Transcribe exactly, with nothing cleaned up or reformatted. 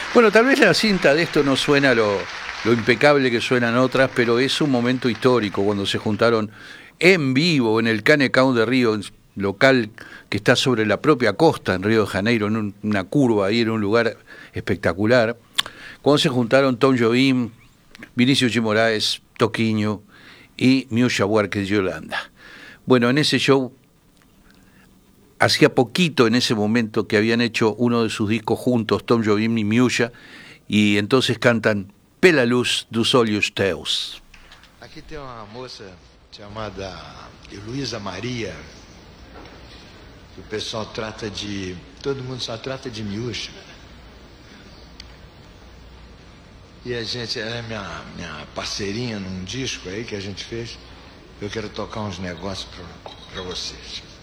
Bueno, tal vez la cinta de esto no suena lo, lo impecable que suenan otras, pero es un momento histórico cuando se juntaron en vivo en el Canecão de Río, en local que está sobre la propia costa en Río de Janeiro, en un- una curva ahí, en un lugar espectacular. Cuando se juntaron Tom Jobim, Vinicius G. Moraes, Toquinho y Miúcha Buarque de Yolanda. Bueno, en ese show, hacía poquito en ese momento que habían hecho uno de sus discos juntos, Tom Jobim y Miúcha, y entonces cantan Pela Luz dos Olhos Teus. Aqui tem uma moça chamada Luísa Maria, que o pessoal trata de... Todo mundo só trata de miúcha. E a gente, ela é minha, minha parceirinha num disco aí que a gente fez. Eu quero tocar uns negócios pra, pra vocês.